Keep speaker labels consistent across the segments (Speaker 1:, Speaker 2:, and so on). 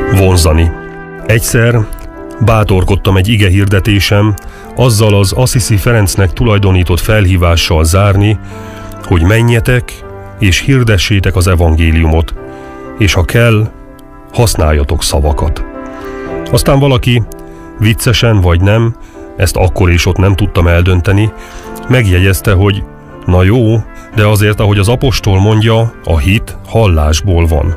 Speaker 1: Vonzani. Egyszer bátorkodtam egy igehirdetésem azzal az Assisi Ferencnek tulajdonított felhívással zárni, hogy menjetek és hirdessétek az evangéliumot, és ha kell, használjatok szavakat. Aztán valaki, viccesen vagy nem, ezt akkor és ott nem tudtam eldönteni, megjegyezte, hogy na jó, de azért, ahogy az apostol mondja, a hit hallásból van.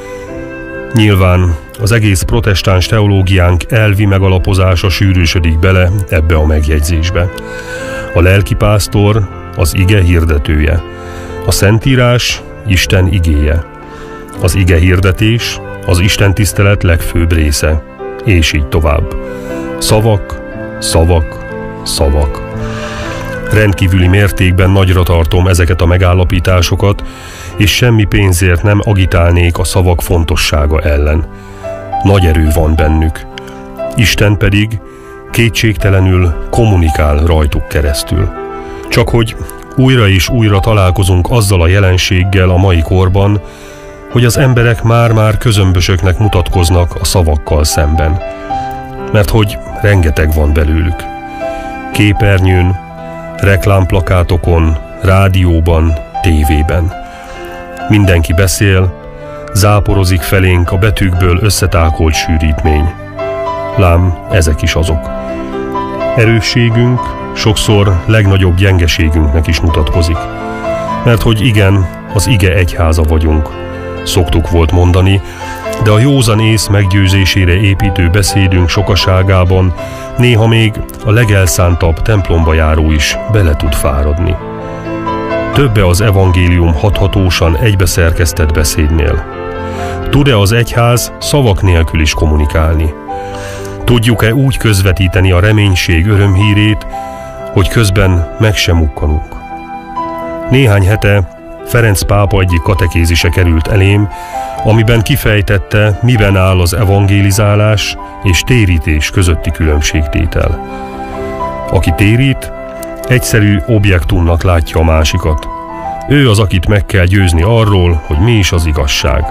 Speaker 1: Nyilván az egész protestáns teológiánk elvi megalapozása sűrűsödik bele ebbe a megjegyzésbe. A lelkipásztor az ige hirdetője, a Szentírás Isten igéje, az ige hirdetés az Isten tisztelet legfőbb része, és így tovább. Szavak, szavak, szavak. Rendkívüli mértékben nagyra tartom ezeket a megállapításokat, és semmi pénzért nem agitálnék a szavak fontossága ellen. Nagy erő van bennük. Isten pedig kétségtelenül kommunikál rajtuk keresztül. Csak hogy újra és újra találkozunk azzal a jelenséggel a mai korban, hogy az emberek már-már közömbösöknek mutatkoznak a szavakkal szemben. Mert hogy rengeteg van belőlük. Képernyőn, reklámplakátokon, rádióban, tévében. Mindenki beszél, záporozik felénk a betűkből összetákolt sűrítmény. Lám, ezek is azok. Erősségünk sokszor legnagyobb gyengeségünknek is mutatkozik. Mert hogy igen, az ige egyháza vagyunk, szoktuk volt mondani, de a józan ész meggyőzésére építő beszédünk sokaságában néha még a legelszántabb templomba járó is bele tud fáradni. Többe az evangélium hathatósan egybeszerkesztett beszédnél. Tud-e az egyház szavak nélkül is kommunikálni? Tudjuk-e úgy közvetíteni a reménység örömhírét, hogy közben meg sem mukkanunk? Néhány hete Ferenc pápa egyik katekézise került elém, amiben kifejtette, miben áll az evangélizálás és térítés közötti különbségtétel. Aki térít, egyszerű objektumnak látja a másikat. Ő az, akit meg kell győzni arról, hogy mi is az igazság.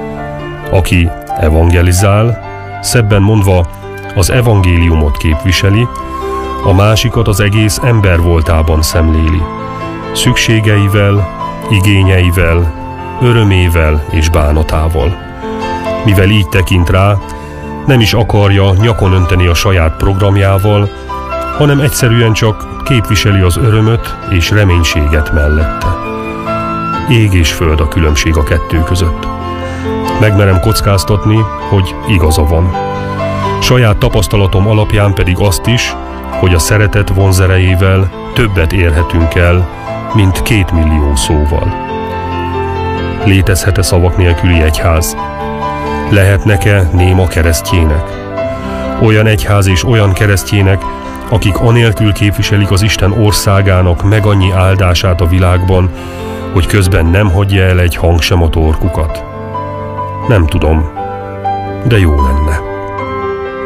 Speaker 1: Aki evangelizál, szebben mondva az evangéliumot képviseli, a másikat az egész ember voltában szemléli. Szükségeivel, igényeivel, örömével és bánatával. Mivel így tekint rá, nem is akarja nyakon önteni a saját programjával, hanem egyszerűen csak képviseli az örömöt és reménységet mellette. Ég és föld a különbség a kettő között. Megmerem kockáztatni, hogy igaza van. Saját tapasztalatom alapján pedig azt is, hogy a szeretet vonzerejével többet érhetünk el, mint 2 millió szóval. Létezhet-e szavak nélküli egyház? Lehetnek-e néma keresztjének? Olyan egyház és olyan keresztjének, akik anélkül képviselik az Isten országának meg annyi áldását a világban, hogy közben nem hagyja el egy hang sem a torkukat? Nem tudom, de jó lenne.